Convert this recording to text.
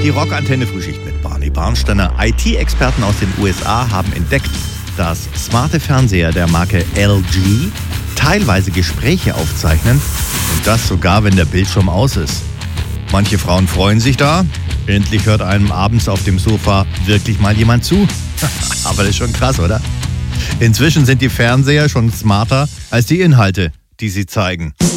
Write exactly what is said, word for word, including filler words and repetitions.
Die Rockantenne-Frühschicht mit Barney Barnsteiner. I T-Experten aus den U S A haben entdeckt, dass smarte Fernseher der Marke L G teilweise Gespräche aufzeichnen und das sogar, wenn der Bildschirm aus ist. Manche Frauen freuen sich da. Endlich hört einem abends auf dem Sofa wirklich mal jemand zu. Aber das ist schon krass, oder? Inzwischen sind die Fernseher schon smarter als die Inhalte, die sie zeigen.